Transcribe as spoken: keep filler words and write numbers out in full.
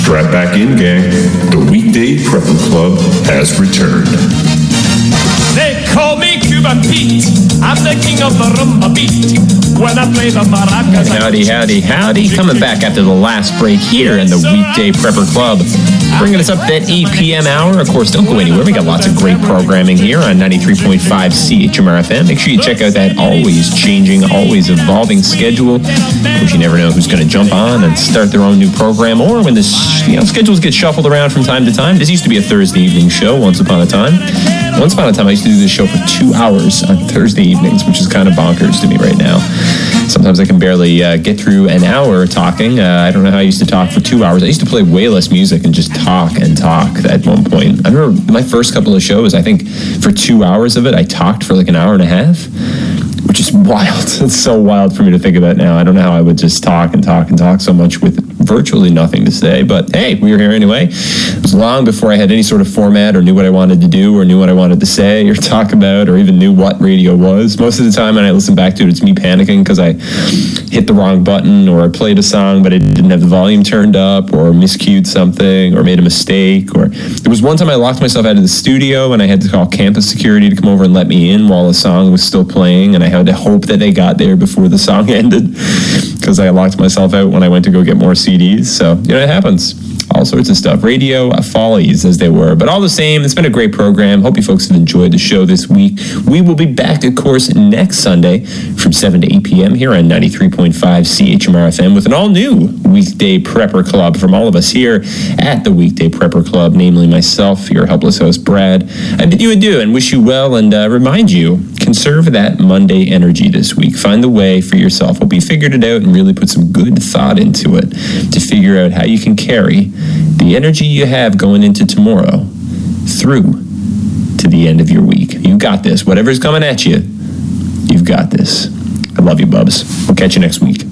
Strap back in, gang. The Weekday Prepper Club has returned. They call me Cuban Pete. I'm the king of the rumba beat. When I play the maracas. Howdy, howdy, howdy. Coming back after the last break here in the Weekday Prepper Club. Bringing us up to that eight p.m. hour. Of course, don't go anywhere. We got lots of great programming here on ninety-three point five C H M R F M. Make sure you check out that always changing, always evolving schedule. Of course, you never know who's going to jump on and start their own new program, or when this, you know, schedules get shuffled around from time to time. This used to be a Thursday evening show once upon a time. Once upon a time, I used to do this show for two hours on Thursday evenings, which is kind of bonkers to me right now. Sometimes I can barely uh, get through an hour talking. Uh, I don't know how I used to talk for two hours. I used to play way less music and just talk and talk at one point. I remember my first couple of shows, I think for two hours of it, I talked for like an hour and a half, which is wild. It's so wild for me to think about now. I don't know how I would just talk and talk and talk so much with virtually nothing to say. But hey, we were here anyway. It was long before I had any sort of format or knew what I wanted to do or knew what I wanted to say or talk about or even knew what radio was. Most of the time when I listen back to it, it's me panicking because I hit the wrong button or I played a song but I didn't have the volume turned up or miscued something or made a mistake. Or there was one time I locked myself out of the studio and I had to call campus security to come over and let me in while the song was still playing, and I had to hope that they got there before the song ended because I locked myself out when I went to go get more C Ds. So, you know, it happens. All sorts of stuff. Radio follies, as they were. But all the same, it's been a great program. Hope you folks have enjoyed the show this week. We will be back, of course, next Sunday from seven to eight p.m. here on ninety-three point five C H M R F M with an all-new Weekday Prepper Club from all of us here at the Weekday Prepper Club, namely myself, your helpless host, Brad. I bid you adieu and wish you well and uh, remind you, conserve that Monday energy this week. Find the way for yourself. Hope you figured it out and really put some good thought into it to figure out how you can carry the energy you have going into tomorrow through to the end of your week. You got this. Whatever's coming at you, you've got this. I love you, Bubs. We'll catch you next week.